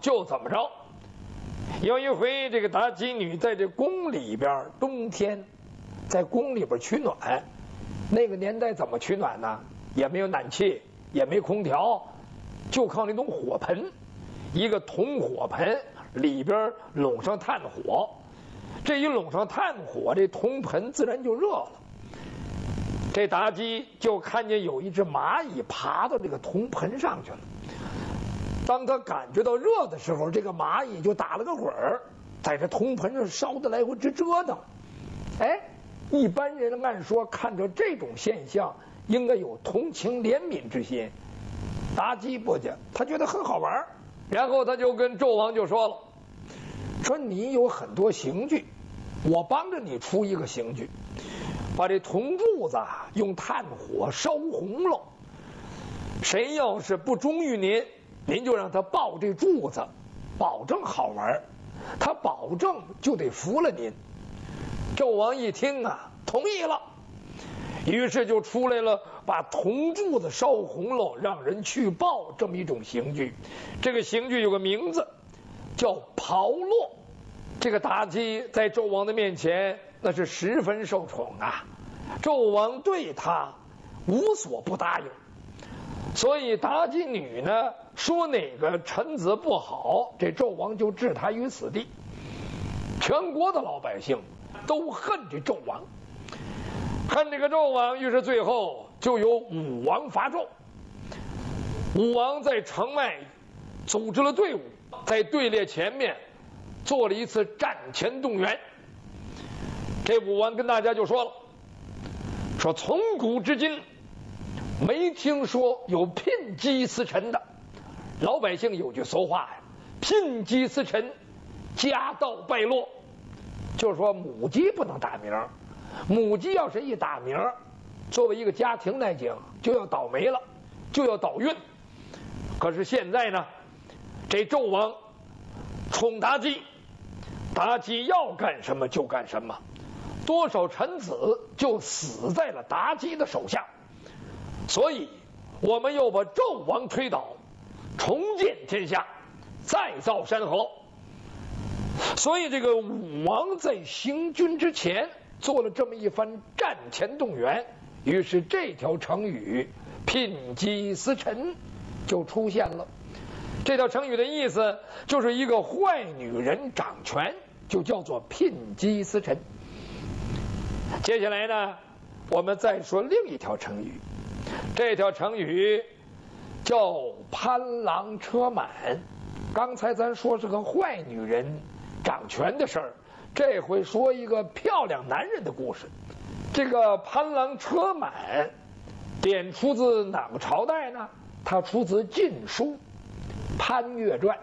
就怎么着。有一回，这个妲己女在这宫里边，冬天在宫里边取暖。那个年代怎么取暖呢？也没有暖气，也没空调，就靠那种火盆，一个铜火盆里边拢上炭火。这一拢上炭火，这铜盆自然就热了。这妲己就看见有一只蚂蚁爬到这个铜盆上去了。当他感觉到热的时候，这个蚂蚁就打了个滚儿，在这铜盆上烧得来回直折腾。哎，一般人按说看着这种现象，应该有同情怜悯之心。妲己不讲，他觉得很好玩，然后他就跟纣王就说了，说你有很多刑具，我帮着你出一个刑具，把这铜柱子用炭火烧红了。谁要是不忠于您，您就让他抱这柱子，保证好玩，他保证就得服了您。纣王一听啊，同意了，于是就出来了把铜柱子烧红了，让人去抱这么一种刑具。这个刑具有个名字叫炮烙。这个妲己在纣王的面前那是十分受宠啊，纣王对他无所不答应。所以妲己女呢说哪个臣子不好，这纣王就置他于死地。全国的老百姓都恨这纣王，恨这个纣王，于是最后就由武王伐纣。武王在城外组织了队伍，在队列前面做了一次战前动员。这武王跟大家就说了，说从古至今没听说有牝鸡司晨的。老百姓有句俗话呀，牝鸡司晨，家道败落。就是说母鸡不能打鸣，母鸡要是一打鸣，作为一个家庭来讲就要倒霉了，就要倒运。可是现在呢，这纣王宠妲己，妲己要干什么就干什么，多少臣子就死在了妲己的手下。所以我们又把纣王推倒，重建天下，再造山河。所以这个武王在行军之前做了这么一番战前动员，于是这条成语牝鸡司晨就出现了。这条成语的意思就是一个坏女人掌权，就叫做牝鸡司晨。接下来呢，我们再说另一条成语，这条成语叫攀狼车满。刚才咱说是个坏女人掌权的事儿，这回说一个漂亮男人的故事。这个攀狼车满典出自哪个朝代呢？它出自《晋书·潘岳传》。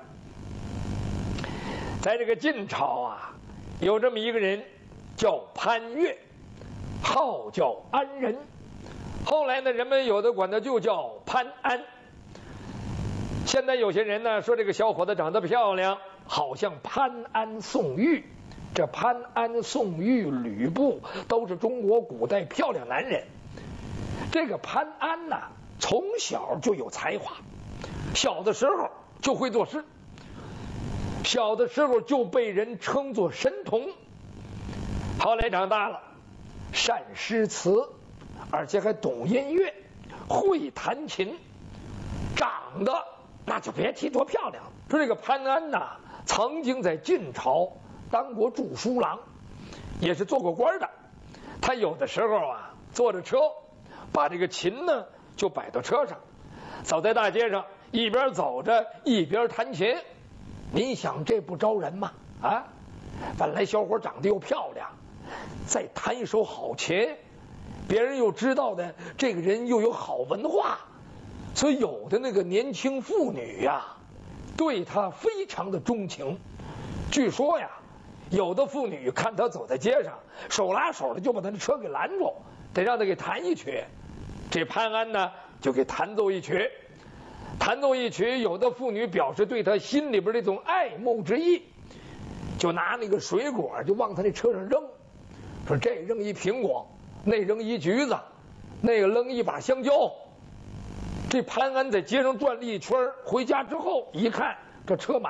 在这个晋朝啊，有这么一个人叫潘岳，号叫安仁。后来呢，人们有的管他就叫潘安。现在有些人呢说这个小伙子长得漂亮，好像潘安、宋玉。这潘安、宋玉、吕布都是中国古代漂亮男人。这个潘安呢，从小就有才华，小的时候就会作诗，小的时候就被人称作神童。后来长大了，善诗词，而且还懂音乐，会弹琴，长得那就别提多漂亮了。说这个潘安呐，曾经在晋朝当过著书郎，也是做过官的。他有的时候啊，坐着车，把这个琴呢就摆到车上，走在大街上，一边走着一边弹琴。您想这不招人吗？啊，本来小伙长得又漂亮，再弹一手好琴，别人又知道的这个人又有好文化，所以有的那个年轻妇女呀，对他非常的钟情。据说呀，有的妇女看他走在街上，手拉手的就把他的车给拦住，得让他给弹一曲。这潘安呢，就给弹奏一曲。弹奏一曲，有的妇女表示对他心里边这种爱慕之意，就拿那个水果就往他那车上扔，说这扔一苹果，那扔一橘子，那个扔一把香蕉。这潘安在街上转了一圈，回家之后一看，这车满